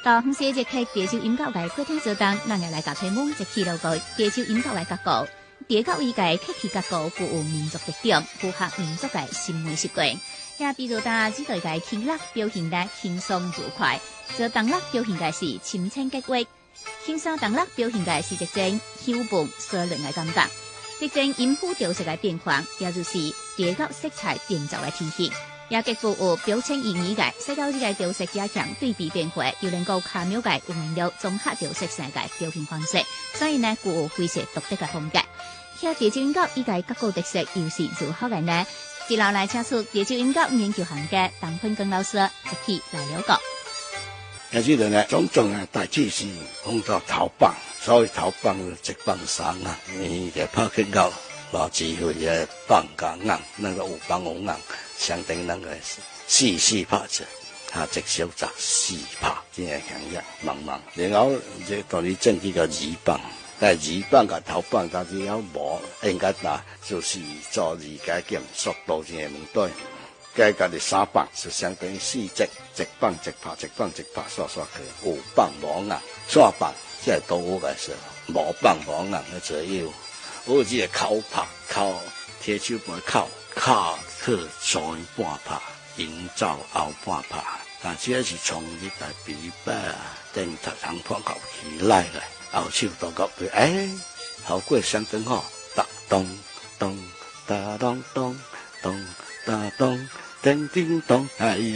到黄色热气地球音乐来过天做当，咱也来甲吹梦一起路过地球音乐来角度。地球一界客气角度具有民族特点，符合民族的审美习惯。也比如只对个轻乐表现得轻松愉快，做动乐表现的是深浅结wei轻松动乐表现的是一种幽默疏冷的感觉。这种音符调色的变化，也就是地球色彩变奏的体现。也极富有表情意义嘅，世界这个调色加强对比变化，又能够巧妙嘅运用了综合调色世界表现方式，所以呢具有非常独特嘅风格。听地球音乐依个各个特色又是如何嘅呢？接下来请出地球音乐研究行家邓坤庚老师一起来了解。 也是呢，种种啊，大致是讲做头棒，所谓头棒一棒三啊，伊就拍起到老智慧嘅棒加硬，那个有棒有硬。相等那个四拍子，一小集四拍，真系强烈茫茫。然后这当你整几个二棒，但二棒甲头棒，但是要无应该打，就是做二加减速度真系问对。加家己三棒就相当于四只，一棒一拍，一棒一拍，刷刷去。有棒无硬，刷棒即系倒我来说，无棒无硬嘅左右。我只系口拍，口铁手盘口。卡特前半拍，营造后半拍，但这是从你台琵琶啊，电台上放到起来了，后手到到效果相当好，哒咚咚哒咚咚咚哒咚，叮叮咚，